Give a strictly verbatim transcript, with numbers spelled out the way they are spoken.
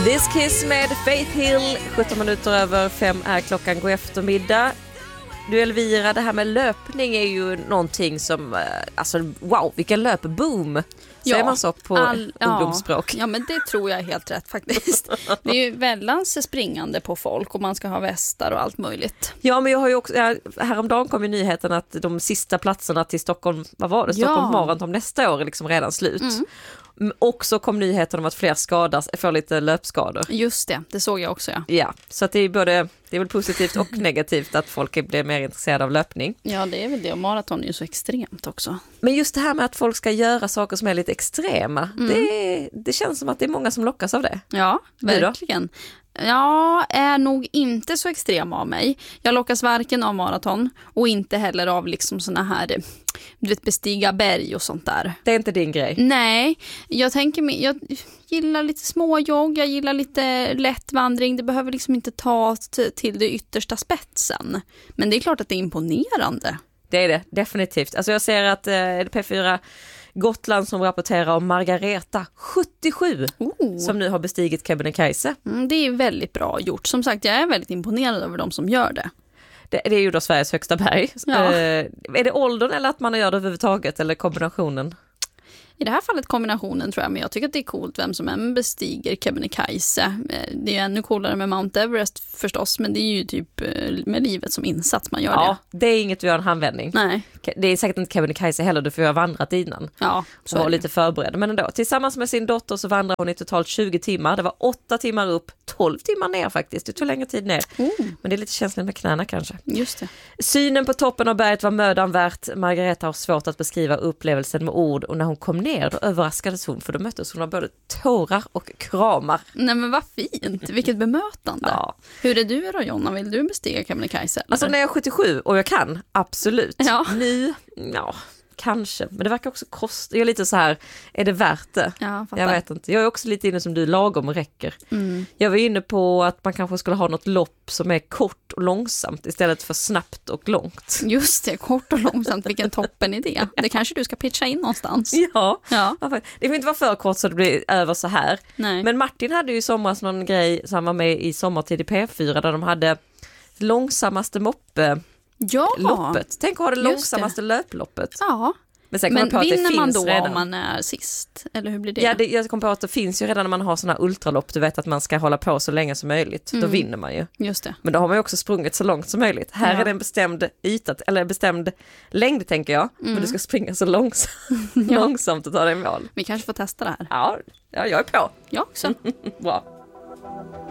This Kiss med Faith Hill. sjutton minuter över fem är klockan, god eftermiddag. Du Elvira, det här med löpning är ju någonting som, alltså wow, vilken löpboom. Säger Ja, man så på all, ungdomsspråk? Ja, ja, men det tror jag är helt rätt faktiskt. Det är ju väldans springande på folk och man ska ha västar och allt möjligt. Ja, men jag har ju också, ja, häromdagen kom ju nyheten att de sista platserna till Stockholm, vad var det? Stockholm Ja. Marathon nästa år är liksom redan slut. Mm. Och så kom nyheten om att fler skadas, får lite löpskador. Just det, det såg jag också, ja. Ja, så att det är både, det är väl positivt och negativt att folk blir mer intresserade av löpning. Ja, det är väl det. Och maraton är ju så extremt också. Men just det här med att folk ska göra saker som är lite extrema, Mm. det, det känns som att det är många som lockas av det. Ja, Du då? verkligen. Ja, är nog inte så extrem av mig. Jag lockas varken av maraton och inte heller av liksom såna här, du vet, bestiga berg och sånt där. Det är inte din grej. Nej, jag tänker mig, jag gillar lite småjogg, jag gillar lite lätt vandring. Det behöver liksom inte ta t- till det yttersta spetsen. Men det är klart att det är imponerande. Det är det, definitivt. Alltså jag ser att eh, är det P fyra Gotland som rapporterar om Margareta, sjuttiosju, Oh. som nu har bestigit Kebnekaise. Mm, det är väldigt bra gjort. Som sagt, jag är väldigt imponerad över de som gör det. Det, det är ju då Sveriges högsta berg. Ja. Eh, är det åldern eller att man gör det överhuvudtaget eller kombinationen? I det här fallet kombinationen tror jag, men jag tycker att det är coolt vem som än bestiger Kebnekaise. Det är ju ännu coolare med Mount Everest förstås, men det är ju typ med livet som insats man gör Ja, det. det är inget du gör en handvändning. Nej, Det är säkert inte Kebnekaise heller, du får ju ha vandrat innan. ja, så Så var är det. lite förberedd. Men ändå, tillsammans med sin dotter så vandrar hon i totalt tjugo timmar. Det var åtta timmar upp, tolv timmar ner faktiskt. Det tog längre tid ner. Oh, Men det är lite känsligt med knäna kanske. just det. Synen på toppen av berget var mödan värt. Margareta har svårt att beskriva upplevelsen med ord. Och när hon kom ner då överraskades hon. För då möttes hon av både tårar och kramar. Nej, men vad fint. Vilket bemötande. Ja. Hur är du då, Jonna? Vill du bestiga Kebnekaise? eller? Alltså när jag är sjuttiosju och jag kan, absolut. Ja. Nu, ja, kanske. Men det verkar också kosta. Jag är lite så här, är det värt det? Ja, fattar. Jag vet inte. Jag är också lite inne som du, lagom räcker. Mm. Jag var inne på att man kanske skulle ha något lopp som är kort och långsamt istället för snabbt och långt. Just det, kort och långsamt. Vilken toppen idé. Det kanske du ska pitcha in någonstans. Ja, Ja, det får inte vara för kort så det blir över så här. nej. Men Martin hade ju i somras någon grej som var med i Sommartid i P fyra där de hade långsammaste moppe-loppet. Ja, Tänk att ha det Just långsammaste löploppet. ja. Men sen kom Men jag på att det vinner man finns då redan. om man är sist? Eller hur blir det? Ja, det, jag kom på att det finns ju redan när man har såna ultralopp, du vet att man ska hålla på så länge som möjligt. Mm. Då vinner man ju. Just det. Men då har man ju också sprungit så långt som möjligt. Här Ja. är det en bestämd yta, eller en bestämd längd tänker jag. Mm. Men du ska springa så långsamt, långsamt och ta dig i mål. Vi kanske får testa det här. Ja, ja, jag är på. Jag också. Bra.